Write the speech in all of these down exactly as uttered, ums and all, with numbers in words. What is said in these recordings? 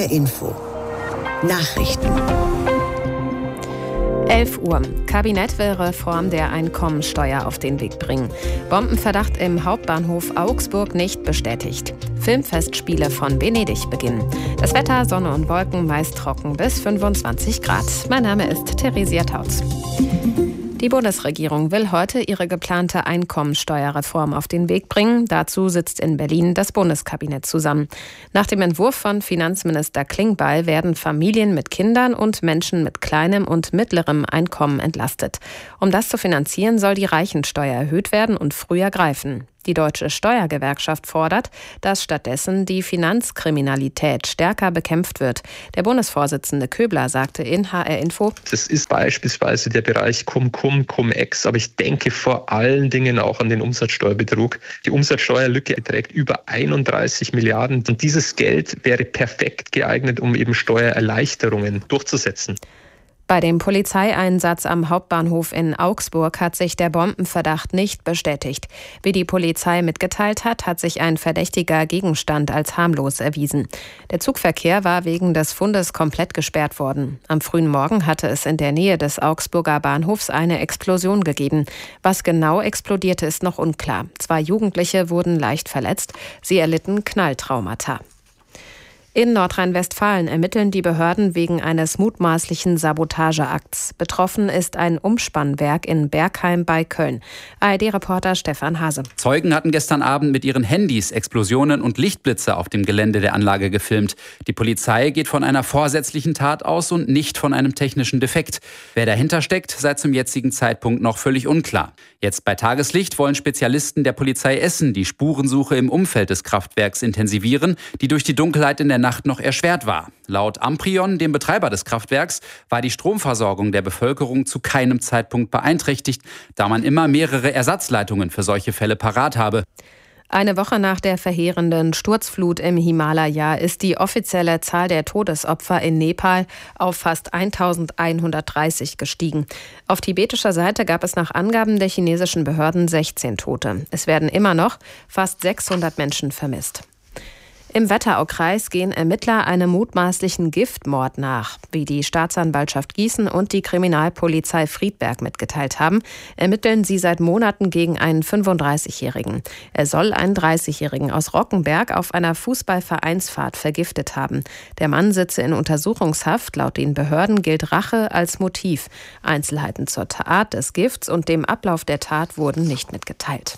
R Info. Nachrichten. elf Uhr. Kabinett will Reform der Einkommensteuer auf den Weg bringen. Bombenverdacht im Hauptbahnhof Augsburg nicht bestätigt. Filmfestspiele von Venedig beginnen. Das Wetter, Sonne und Wolken, meist trocken bis fünfundzwanzig Grad. Mein Name ist Theresia Tautz. Die Bundesregierung will heute ihre geplante Einkommensteuerreform auf den Weg bringen. Dazu sitzt in Berlin das Bundeskabinett zusammen. Nach dem Entwurf von Finanzminister Klingbeil werden Familien mit Kindern und Menschen mit kleinem und mittlerem Einkommen entlastet. Um das zu finanzieren, soll die Reichensteuer erhöht werden und früher greifen. Die Deutsche Steuergewerkschaft fordert, dass stattdessen die Finanzkriminalität stärker bekämpft wird. Der Bundesvorsitzende Köbler sagte in H R Info: Das ist beispielsweise der Bereich Cum-Cum, Cum-Ex, aber ich denke vor allen Dingen auch an den Umsatzsteuerbetrug. Die Umsatzsteuerlücke beträgt über einunddreißig Milliarden und dieses Geld wäre perfekt geeignet, um eben Steuererleichterungen durchzusetzen. Bei dem Polizeieinsatz am Hauptbahnhof in Augsburg hat sich der Bombenverdacht nicht bestätigt. Wie die Polizei mitgeteilt hat, hat sich ein verdächtiger Gegenstand als harmlos erwiesen. Der Zugverkehr war wegen des Fundes komplett gesperrt worden. Am frühen Morgen hatte es in der Nähe des Augsburger Bahnhofs eine Explosion gegeben. Was genau explodierte, ist noch unklar. Zwei Jugendliche wurden leicht verletzt. Sie erlitten Knalltraumata. In Nordrhein-Westfalen ermitteln die Behörden wegen eines mutmaßlichen Sabotageakts. Betroffen ist ein Umspannwerk in Bergheim bei Köln. A R D-Reporter Stefan Hase. Zeugen hatten gestern Abend mit ihren Handys Explosionen und Lichtblitze auf dem Gelände der Anlage gefilmt. Die Polizei geht von einer vorsätzlichen Tat aus und nicht von einem technischen Defekt. Wer dahinter steckt, sei zum jetzigen Zeitpunkt noch völlig unklar. Jetzt bei Tageslicht wollen Spezialisten der Polizei Essen die Spurensuche im Umfeld des Kraftwerks intensivieren, die durch die Dunkelheit in der Nacht noch erschwert war. Laut Amprion, dem Betreiber des Kraftwerks, war die Stromversorgung der Bevölkerung zu keinem Zeitpunkt beeinträchtigt, da man immer mehrere Ersatzleitungen für solche Fälle parat habe. Eine Woche nach der verheerenden Sturzflut im Himalaya ist die offizielle Zahl der Todesopfer in Nepal auf fast eintausendeinhundertdreißig gestiegen. Auf tibetischer Seite gab es nach Angaben der chinesischen Behörden sechzehn Tote. Es werden immer noch fast sechshundert Menschen vermisst. Im Wetteraukreis gehen Ermittler einem mutmaßlichen Giftmord nach. Wie die Staatsanwaltschaft Gießen und die Kriminalpolizei Friedberg mitgeteilt haben, ermitteln sie seit Monaten gegen einen fünfunddreißigjährigen. Er soll einen dreißigjährigen aus Rockenberg auf einer Fußballvereinsfahrt vergiftet haben. Der Mann sitze in Untersuchungshaft. Laut den Behörden gilt Rache als Motiv. Einzelheiten zur Art des Gifts und dem Ablauf der Tat wurden nicht mitgeteilt.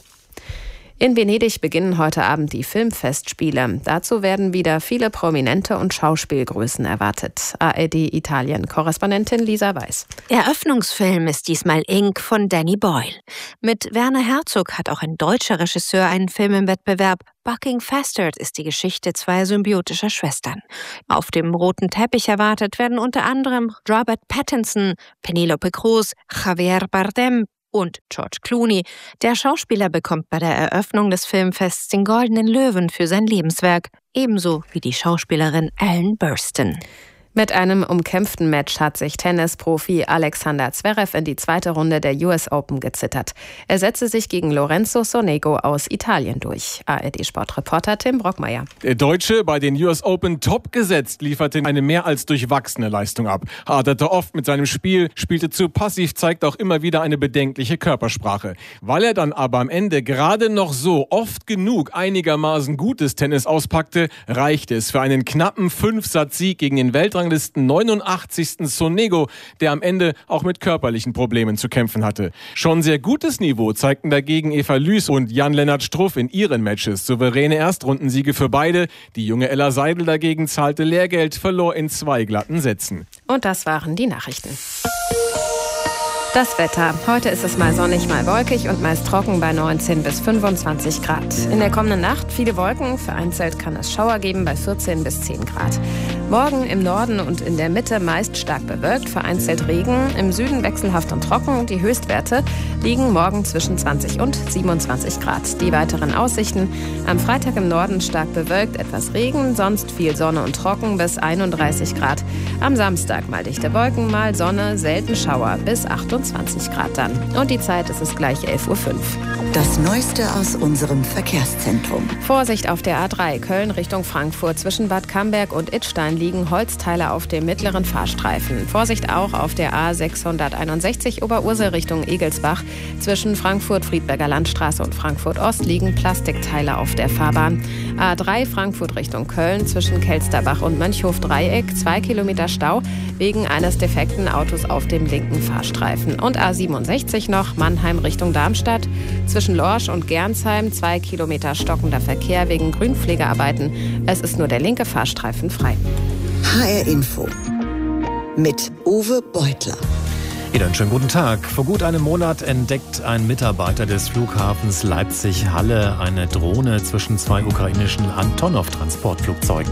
In Venedig beginnen heute Abend die Filmfestspiele. Dazu werden wieder viele Prominente und Schauspielgrößen erwartet. A R D-Italien-Korrespondentin Lisa Weiß. Eröffnungsfilm ist diesmal Ink von Danny Boyle. Mit Werner Herzog hat auch ein deutscher Regisseur einen Film im Wettbewerb. Bucking Fastard ist die Geschichte zweier symbiotischer Schwestern. Auf dem roten Teppich erwartet werden unter anderem Robert Pattinson, Penelope Cruz, Javier Bardem und George Clooney. Der Schauspieler bekommt bei der Eröffnung des Filmfests den Goldenen Löwen für sein Lebenswerk, ebenso wie die Schauspielerin Ellen Burstyn. Mit einem umkämpften Match hat sich Tennisprofi Alexander Zverev in die zweite Runde der U S Open gezittert. Er setzte sich gegen Lorenzo Sonego aus Italien durch. A R D-Sportreporter Tim Brockmeier. Der Deutsche, bei den U S Open top gesetzt, lieferte eine mehr als durchwachsene Leistung ab. Haderte oft mit seinem Spiel, spielte zu passiv, zeigt auch immer wieder eine bedenkliche Körpersprache. Weil er dann aber am Ende gerade noch so oft genug einigermaßen gutes Tennis auspackte, reichte es für einen knappen Fünf-Satz-Sieg gegen den Weltranglisten neunundachtzigsten Sonego, der am Ende auch mit körperlichen Problemen zu kämpfen hatte. Schon sehr gutes Niveau zeigten dagegen Eva Lüß und Jan-Lennart Struff in ihren Matches. Souveräne Erstrundensiege für beide. Die junge Ella Seidel dagegen zahlte Lehrgeld, verlor in zwei glatten Sätzen. Und das waren die Nachrichten. Das Wetter. Heute ist es mal sonnig, mal wolkig und meist trocken bei neunzehn bis fünfundzwanzig Grad. In der kommenden Nacht viele Wolken, vereinzelt kann es Schauer geben bei vierzehn bis zehn Grad. Morgen im Norden und in der Mitte meist stark bewölkt, vereinzelt Regen, im Süden wechselhaft und trocken. Die Höchstwerte liegen morgen zwischen zwanzig und siebenundzwanzig Grad. Die weiteren Aussichten: am Freitag im Norden stark bewölkt, etwas Regen, sonst viel Sonne und trocken bis einunddreißig Grad. Am Samstag mal dichte Wolken, mal Sonne, selten Schauer bis achtundzwanzig Grad dann. Und die Zeit ist es gleich elf Uhr fünf. Das Neueste aus unserem Verkehrszentrum. Vorsicht auf der A drei Köln Richtung Frankfurt zwischen Bad Camberg und Idstein Fahrbahn liegen Holzteile auf dem mittleren Fahrstreifen. Vorsicht auch auf der A sechshunderteinundsechzig Oberursel Richtung Egelsbach. Zwischen Frankfurt-Friedberger Landstraße und Frankfurt-Ost liegen Plastikteile auf der Fahrbahn. A drei Frankfurt Richtung Köln zwischen Kelsterbach und Mönchhof-Dreieck. Zwei Kilometer Stau wegen eines defekten Autos auf dem linken Fahrstreifen. Und A siebenundsechzig noch Mannheim Richtung Darmstadt. Zwischen Lorsch und Gernsheim zwei Kilometer stockender Verkehr wegen Grünpflegearbeiten. Es ist nur der linke Fahrstreifen frei. H R Info mit Uwe Beutler. Wieder einen schönen guten Tag. Vor gut einem Monat entdeckt ein Mitarbeiter des Flughafens Leipzig-Halle eine Drohne zwischen zwei ukrainischen Antonov-Transportflugzeugen.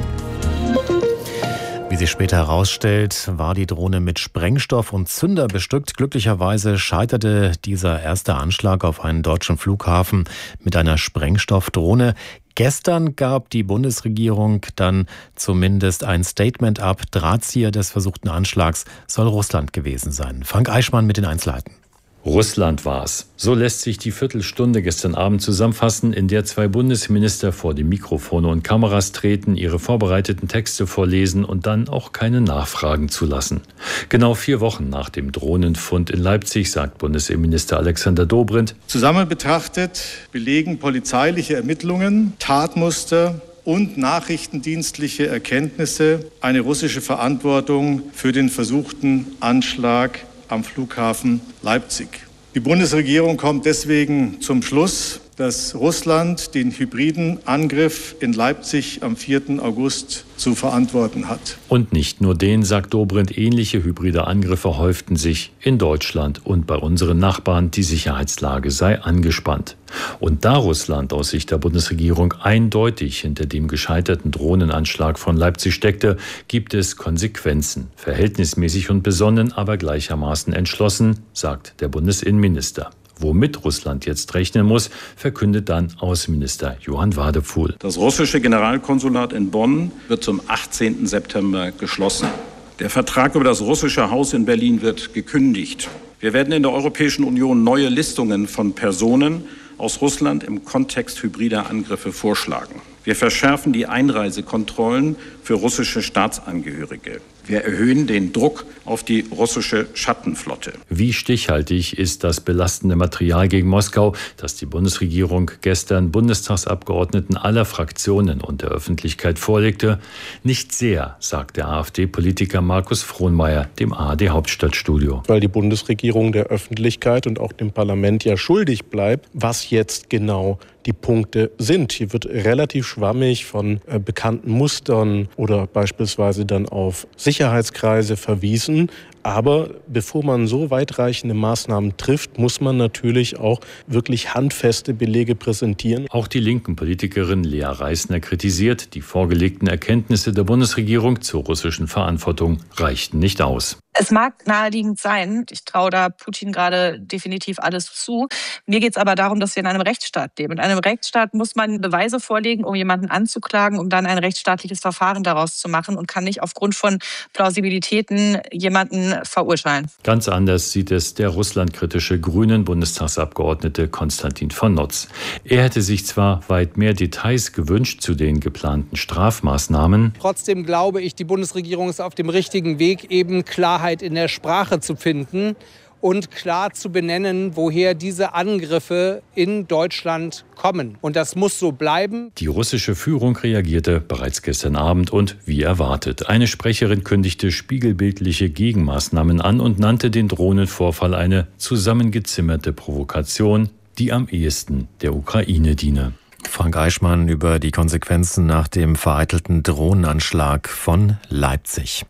Wie sich später herausstellt, war die Drohne mit Sprengstoff und Zünder bestückt. Glücklicherweise scheiterte dieser erste Anschlag auf einen deutschen Flughafen mit einer Sprengstoffdrohne. Gestern gab die Bundesregierung dann zumindest ein Statement ab. Drahtzieher des versuchten Anschlags soll Russland gewesen sein. Frank Eichmann mit den Einzelheiten. Russland war's. So lässt sich die Viertelstunde gestern Abend zusammenfassen, in der zwei Bundesminister vor die Mikrofone und Kameras treten, ihre vorbereiteten Texte vorlesen und dann auch keine Nachfragen zulassen. Genau vier Wochen nach dem Drohnenfund in Leipzig, sagt Bundesinnenminister Alexander Dobrindt: Zusammen betrachtet belegen polizeiliche Ermittlungen, Tatmuster und nachrichtendienstliche Erkenntnisse eine russische Verantwortung für den versuchten Anschlag am Flughafen Leipzig. Die Bundesregierung kommt deswegen zum Schluss, dass Russland den hybriden Angriff in Leipzig am vierten August zu verantworten hat. Und nicht nur den, sagt Dobrindt, ähnliche hybride Angriffe häuften sich in Deutschland und bei unseren Nachbarn. Die Sicherheitslage sei angespannt. Und da Russland aus Sicht der Bundesregierung eindeutig hinter dem gescheiterten Drohnenanschlag von Leipzig steckte, gibt es Konsequenzen. Verhältnismäßig und besonnen, aber gleichermaßen entschlossen, sagt der Bundesinnenminister. Womit Russland jetzt rechnen muss, verkündet dann Außenminister Johann Wadefuhl. Das russische Generalkonsulat in Bonn wird zum achtzehnten September geschlossen. Der Vertrag über das russische Haus in Berlin wird gekündigt. Wir werden in der Europäischen Union neue Listungen von Personen aus Russland im Kontext hybrider Angriffe vorschlagen. Wir verschärfen die Einreisekontrollen für russische Staatsangehörige. Wir erhöhen den Druck auf die russische Schattenflotte. Wie stichhaltig ist das belastende Material gegen Moskau, das die Bundesregierung gestern Bundestagsabgeordneten aller Fraktionen und der Öffentlichkeit vorlegte? Nicht sehr, sagt der AfD-Politiker Markus Frohnmayer dem A R D-Hauptstadtstudio. Weil die Bundesregierung der Öffentlichkeit und auch dem Parlament ja schuldig bleibt, was jetzt genau die Punkte sind. Hier wird relativ schwammig von äh, bekannten Mustern oder beispielsweise dann auf Sicherheitskreise verwiesen. Aber bevor man so weitreichende Maßnahmen trifft, muss man natürlich auch wirklich handfeste Belege präsentieren. Auch die linken Politikerin Lea Reisner kritisiert, die vorgelegten Erkenntnisse der Bundesregierung zur russischen Verantwortung reichten nicht aus. Es mag naheliegend sein, ich traue da Putin gerade definitiv alles zu. Mir geht es aber darum, dass wir in einem Rechtsstaat leben. In einem Rechtsstaat muss man Beweise vorlegen, um jemanden anzuklagen, um dann ein rechtsstaatliches Verfahren daraus zu machen und kann nicht aufgrund von Plausibilitäten jemanden verurteilen. Ganz anders sieht es der russlandkritische grünen Bundestagsabgeordnete Konstantin von Notz. Er hätte sich zwar weit mehr Details gewünscht zu den geplanten Strafmaßnahmen. Trotzdem glaube ich, die Bundesregierung ist auf dem richtigen Weg, eben Klarheit in der Sprache zu finden und klar zu benennen, woher diese Angriffe in Deutschland kommen. Und das muss so bleiben. Die russische Führung reagierte bereits gestern Abend und wie erwartet. Eine Sprecherin kündigte spiegelbildliche Gegenmaßnahmen an und nannte den Drohnenvorfall eine zusammengezimmerte Provokation, die am ehesten der Ukraine diene. Frank Eichmann über die Konsequenzen nach dem vereitelten Drohnenanschlag von Leipzig.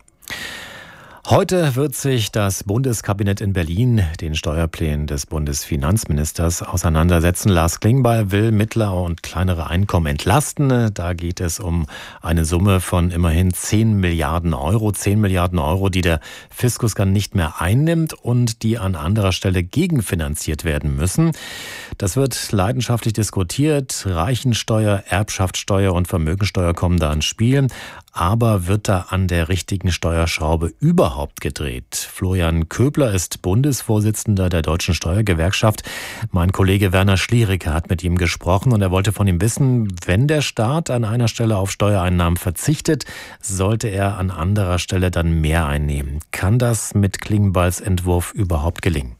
Heute wird sich das Bundeskabinett in Berlin den Steuerplänen des Bundesfinanzministers auseinandersetzen. Lars Klingbeil will mittlere und kleinere Einkommen entlasten. Da geht es um eine Summe von immerhin zehn Milliarden Euro. zehn Milliarden Euro, die der Fiskus dann nicht mehr einnimmt und die an anderer Stelle gegenfinanziert werden müssen. Das wird leidenschaftlich diskutiert. Reichensteuer, Erbschaftssteuer und Vermögensteuer kommen da ins Spiel. Aber wird da an der richtigen Steuerschraube überhaupt überhaupt gedreht? Florian Köbler ist Bundesvorsitzender der Deutschen Steuergewerkschaft. Mein Kollege Werner Schliericke hat mit ihm gesprochen und er wollte von ihm wissen, wenn der Staat an einer Stelle auf Steuereinnahmen verzichtet, sollte er an anderer Stelle dann mehr einnehmen. Kann das mit Klingbeils Entwurf überhaupt gelingen?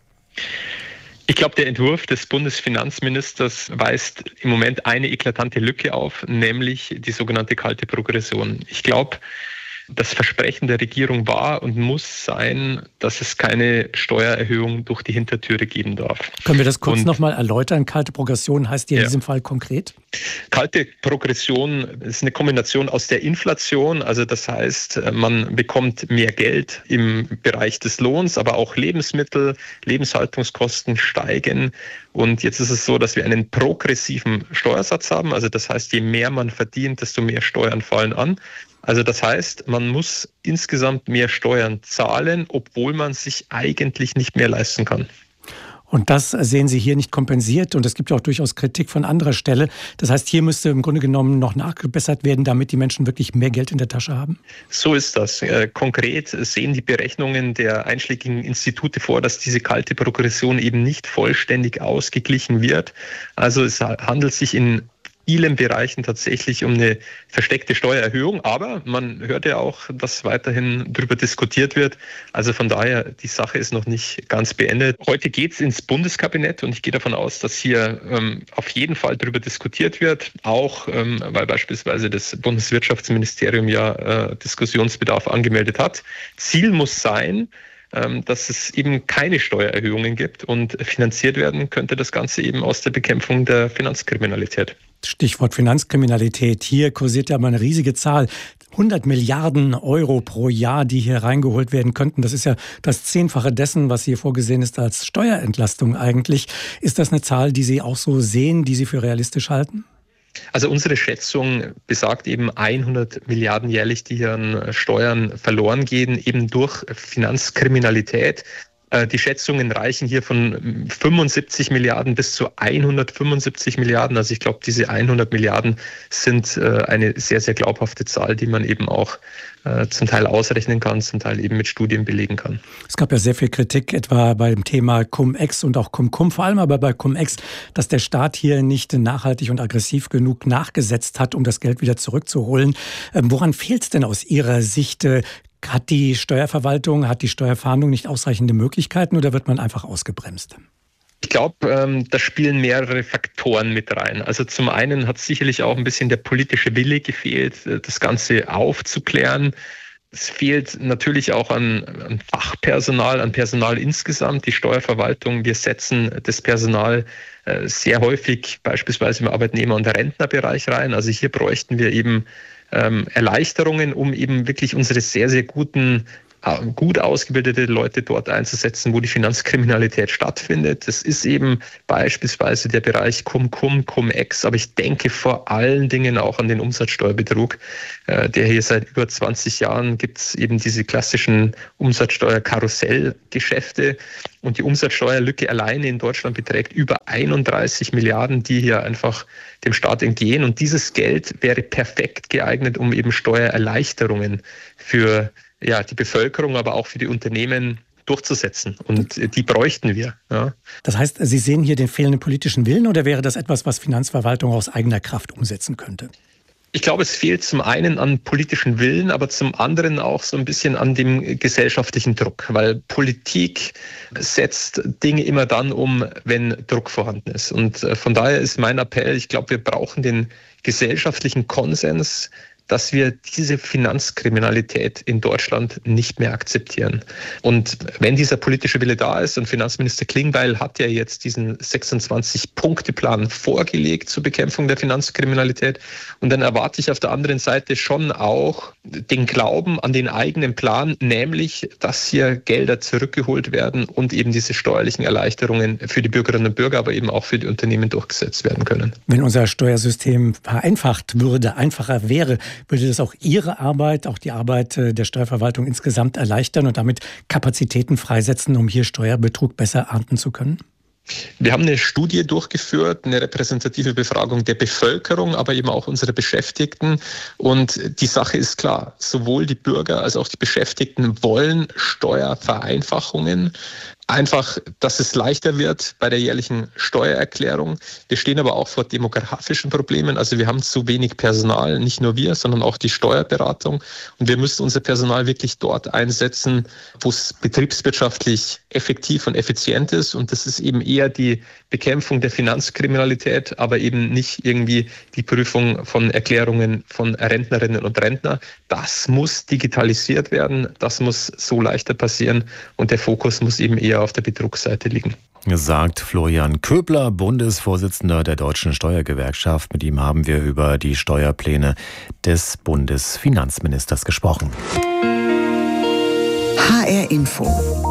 Ich glaube, der Entwurf des Bundesfinanzministers weist im Moment eine eklatante Lücke auf, nämlich die sogenannte kalte Progression. Ich glaube, das Versprechen der Regierung war und muss sein, dass es keine Steuererhöhung durch die Hintertüre geben darf. Können wir das kurz nochmal erläutern? Kalte Progression heißt die in ja. diesem Fall konkret? Kalte Progression ist eine Kombination aus der Inflation, also das heißt, man bekommt mehr Geld im Bereich des Lohns, aber auch Lebensmittel, Lebenshaltungskosten steigen. Und jetzt ist es so, dass wir einen progressiven Steuersatz haben, also das heißt, je mehr man verdient, desto mehr Steuern fallen an. Also das heißt, man muss insgesamt mehr Steuern zahlen, obwohl man sich eigentlich nicht mehr leisten kann. Und das sehen Sie hier nicht kompensiert. Und es gibt ja auch durchaus Kritik von anderer Stelle. Das heißt, hier müsste im Grunde genommen noch nachgebessert werden, damit die Menschen wirklich mehr Geld in der Tasche haben? So ist das. Konkret sehen die Berechnungen der einschlägigen Institute vor, dass diese kalte Progression eben nicht vollständig ausgeglichen wird. Also es handelt sich in vielen Bereichen tatsächlich um eine versteckte Steuererhöhung, aber man hört ja auch, dass weiterhin darüber diskutiert wird. Also von daher, die Sache ist noch nicht ganz beendet. Heute geht es ins Bundeskabinett und ich gehe davon aus, dass hier ähm, auf jeden Fall darüber diskutiert wird, auch ähm, weil beispielsweise das Bundeswirtschaftsministerium ja äh, Diskussionsbedarf angemeldet hat. Ziel muss sein, dass es eben keine Steuererhöhungen gibt und finanziert werden könnte das Ganze eben aus der Bekämpfung der Finanzkriminalität. Stichwort Finanzkriminalität. Hier kursiert ja mal eine riesige Zahl. hundert Milliarden Euro pro Jahr, die hier reingeholt werden könnten. Das ist ja das Zehnfache dessen, was hier vorgesehen ist als Steuerentlastung eigentlich. Ist das eine Zahl, die Sie auch so sehen, die Sie für realistisch halten? Also unsere Schätzung besagt eben hundert Milliarden jährlich, die hier an Steuern verloren gehen, eben durch Finanzkriminalität. Die Schätzungen reichen hier von fünfundsiebzig Milliarden bis zu hundertfünfundsiebzig Milliarden. Also ich glaube, diese hundert Milliarden sind eine sehr, sehr glaubhafte Zahl, die man eben auch zum Teil ausrechnen kann, zum Teil eben mit Studien belegen kann. Es gab ja sehr viel Kritik, etwa beim Thema Cum-Ex und auch Cum-Cum, vor allem aber bei Cum-Ex, dass der Staat hier nicht nachhaltig und aggressiv genug nachgesetzt hat, um das Geld wieder zurückzuholen. Woran fehlt es denn aus Ihrer Sicht? Hat die Steuerverwaltung, hat die Steuerfahndung nicht ausreichende Möglichkeiten oder wird man einfach ausgebremst? Ich glaube, da spielen mehrere Faktoren mit rein. Also zum einen hat sicherlich auch ein bisschen der politische Wille gefehlt, das Ganze aufzuklären. Es fehlt natürlich auch an, an Fachpersonal, an Personal insgesamt. Die Steuerverwaltung, wir setzen das Personal sehr häufig beispielsweise im Arbeitnehmer- und Rentnerbereich rein. Also hier bräuchten wir eben ähm, Erleichterungen, um eben wirklich unsere sehr, sehr guten, gut ausgebildete Leute dort einzusetzen, wo die Finanzkriminalität stattfindet. Das ist eben beispielsweise der Bereich Cum-Cum, Cum-Ex, aber ich denke vor allen Dingen auch an den Umsatzsteuerbetrug, der hier seit über zwanzig Jahren gibt es eben diese klassischen Umsatzsteuer-Karussellgeschäfte und die Umsatzsteuerlücke alleine in Deutschland beträgt über einunddreißig Milliarden, die hier einfach dem Staat entgehen und dieses Geld wäre perfekt geeignet, um eben Steuererleichterungen für ja, die Bevölkerung, aber auch für die Unternehmen durchzusetzen. Und die bräuchten wir. Ja. Das heißt, Sie sehen hier den fehlenden politischen Willen oder wäre das etwas, was Finanzverwaltung aus eigener Kraft umsetzen könnte? Ich glaube, es fehlt zum einen an politischen Willen, aber zum anderen auch so ein bisschen an dem gesellschaftlichen Druck, weil Politik setzt Dinge immer dann um, wenn Druck vorhanden ist. Und von daher ist mein Appell, ich glaube, wir brauchen den gesellschaftlichen Konsens, dass wir diese Finanzkriminalität in Deutschland nicht mehr akzeptieren. Und wenn dieser politische Wille da ist, und Finanzminister Klingbeil hat ja jetzt diesen sechsundzwanzig-Punkte-Plan vorgelegt zur Bekämpfung der Finanzkriminalität, und dann erwarte ich auf der anderen Seite schon auch den Glauben an den eigenen Plan, nämlich, dass hier Gelder zurückgeholt werden und eben diese steuerlichen Erleichterungen für die Bürgerinnen und Bürger, aber eben auch für die Unternehmen durchgesetzt werden können. Wenn unser Steuersystem vereinfacht würde, einfacher wäre, würde das auch Ihre Arbeit, auch die Arbeit der Steuerverwaltung insgesamt erleichtern und damit Kapazitäten freisetzen, um hier Steuerbetrug besser ahnden zu können? Wir haben eine Studie durchgeführt, eine repräsentative Befragung der Bevölkerung, aber eben auch unserer Beschäftigten. Und die Sache ist klar, sowohl die Bürger als auch die Beschäftigten wollen Steuervereinfachungen. Einfach, dass es leichter wird bei der jährlichen Steuererklärung. Wir stehen aber auch vor demografischen Problemen. Also wir haben zu wenig Personal, nicht nur wir, sondern auch die Steuerberatung. Und wir müssen unser Personal wirklich dort einsetzen, wo es betriebswirtschaftlich effektiv und effizient ist. Und das ist eben eher die Bekämpfung der Finanzkriminalität, aber eben nicht irgendwie die Prüfung von Erklärungen von Rentnerinnen und Rentner. Das muss digitalisiert werden. Das muss so leichter passieren. Und der Fokus muss eben eher auf der Betrugsseite liegen. Sagt Florian Köbler, Bundesvorsitzender der Deutschen Steuergewerkschaft. Mit ihm haben wir über die Steuerpläne des Bundesfinanzministers gesprochen. H R Info.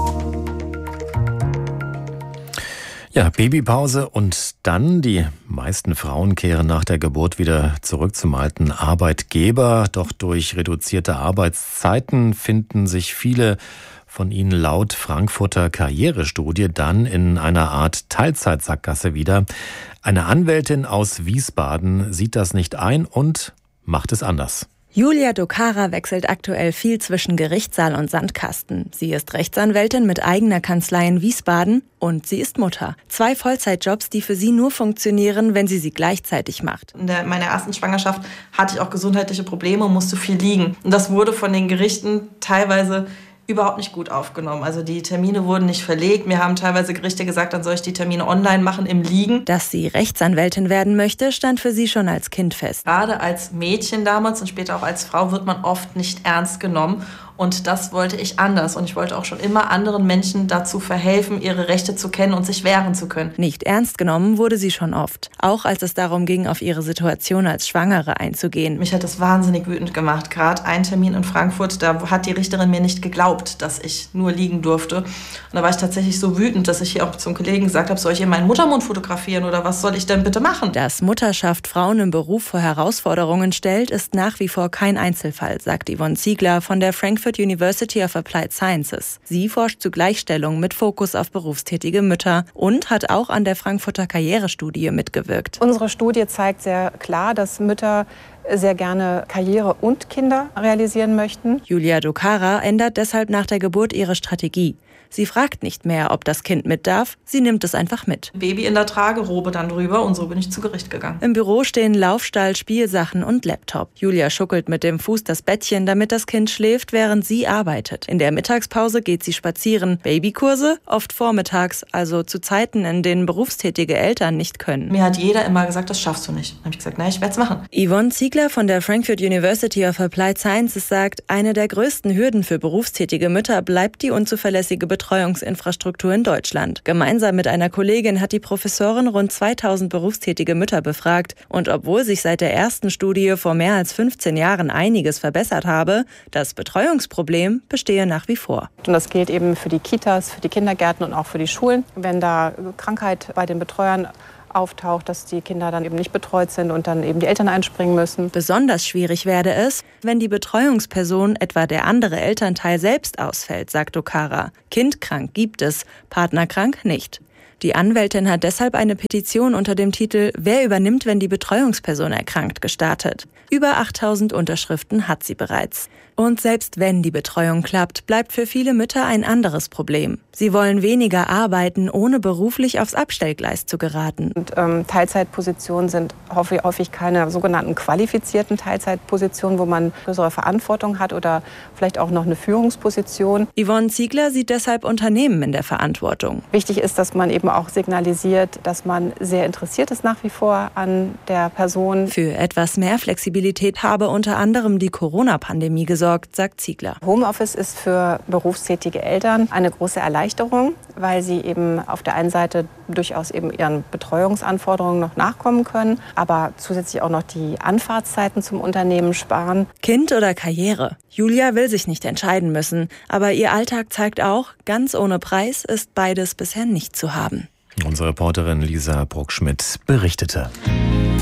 Ja, Babypause und dann die meisten Frauen kehren nach der Geburt wieder zurück zum alten Arbeitgeber. Doch durch reduzierte Arbeitszeiten finden sich viele von ihnen laut Frankfurter Karrierestudie dann in einer Art Teilzeitsackgasse wieder. Eine Anwältin aus Wiesbaden sieht das nicht ein und macht es anders. Julia Dokara wechselt aktuell viel zwischen Gerichtssaal und Sandkasten. Sie ist Rechtsanwältin mit eigener Kanzlei in Wiesbaden und sie ist Mutter. Zwei Vollzeitjobs, die für sie nur funktionieren, wenn sie sie gleichzeitig macht. In der, meiner ersten Schwangerschaft hatte ich auch gesundheitliche Probleme und musste viel liegen. Und das wurde von den Gerichten teilweise überhaupt nicht gut aufgenommen. Also die Termine wurden nicht verlegt. Mir haben teilweise Gerichte gesagt, dann soll ich die Termine online machen im Liegen. Dass sie Rechtsanwältin werden möchte, stand für sie schon als Kind fest. Gerade als Mädchen damals und später auch als Frau wird man oft nicht ernst genommen. Und das wollte ich anders. Und ich wollte auch schon immer anderen Menschen dazu verhelfen, ihre Rechte zu kennen und sich wehren zu können. Nicht ernst genommen wurde sie schon oft. Auch als es darum ging, auf ihre Situation als Schwangere einzugehen. Mich hat das wahnsinnig wütend gemacht. Gerade ein Termin in Frankfurt, da hat die Richterin mir nicht geglaubt, dass ich nur liegen durfte. Und da war ich tatsächlich so wütend, dass ich hier auch zum Kollegen gesagt habe, soll ich hier meinen Muttermund fotografieren oder was soll ich denn bitte machen? Dass Mutterschaft Frauen im Beruf vor Herausforderungen stellt, ist nach wie vor kein Einzelfall, sagt Yvonne Ziegler von der Frankfurt University of Applied Sciences. Sie forscht zu Gleichstellung mit Fokus auf berufstätige Mütter und hat auch an der Frankfurter Karrierestudie mitgewirkt. Unsere Studie zeigt sehr klar, dass Mütter sehr gerne Karriere und Kinder realisieren möchten. Julia Dokara ändert deshalb nach der Geburt ihre Strategie. Sie fragt nicht mehr, ob das Kind mit darf, sie nimmt es einfach mit. Baby in der Tragerobe dann drüber und so bin ich zu Gericht gegangen. Im Büro stehen Laufstall, Spielsachen und Laptop. Julia schuckelt mit dem Fuß das Bettchen, damit das Kind schläft, während sie arbeitet. In der Mittagspause geht sie spazieren. Babykurse? Oft vormittags, also zu Zeiten, in denen berufstätige Eltern nicht können. Mir hat jeder immer gesagt, das schaffst du nicht. Dann habe ich gesagt, na, ich werde es machen. Yvonne Ziegler von der Frankfurt University of Applied Sciences sagt, eine der größten Hürden für berufstätige Mütter bleibt die unzuverlässige Betreuung. Betreuungsinfrastruktur in Deutschland. Gemeinsam mit einer Kollegin hat die Professorin rund zweitausend berufstätige Mütter befragt. Und obwohl sich seit der ersten Studie vor mehr als fünfzehn Jahren einiges verbessert habe, das Betreuungsproblem bestehe nach wie vor. Und das gilt eben für die Kitas, für die Kindergärten und auch für die Schulen. Wenn da Krankheit bei den Betreuern auftaucht, dass die Kinder dann eben nicht betreut sind und dann eben die Eltern einspringen müssen. Besonders schwierig werde es, wenn die Betreuungsperson, etwa der andere Elternteil, selbst ausfällt, sagt Dokara. Kindkrank gibt es, partnerkrank nicht. Die Anwältin hat deshalb eine Petition unter dem Titel »Wer übernimmt, wenn die Betreuungsperson erkrankt?« gestartet. Über achttausend Unterschriften hat sie bereits. Und selbst wenn die Betreuung klappt, bleibt für viele Mütter ein anderes Problem. Sie wollen weniger arbeiten, ohne beruflich aufs Abstellgleis zu geraten. Und, ähm, Teilzeitpositionen sind häufig keine sogenannten qualifizierten Teilzeitpositionen, wo man größere Verantwortung hat oder vielleicht auch noch eine Führungsposition. Yvonne Ziegler sieht deshalb Unternehmen in der Verantwortung. Wichtig ist, dass man eben auch signalisiert, dass man sehr interessiert ist nach wie vor an der Person. Für etwas mehr Flexibilität habe unter anderem die Corona-Pandemie gesorgt, sagt Ziegler. Homeoffice ist für berufstätige Eltern eine große Erleichterung, weil sie eben auf der einen Seite durchaus eben ihren Betreuungsanforderungen noch nachkommen können, aber zusätzlich auch noch die Anfahrtszeiten zum Unternehmen sparen. Kind oder Karriere? Julia will sich nicht entscheiden müssen, aber ihr Alltag zeigt auch, ganz ohne Preis ist beides bisher nicht zu haben. Unsere Reporterin Lisa Bruckschmidt berichtete.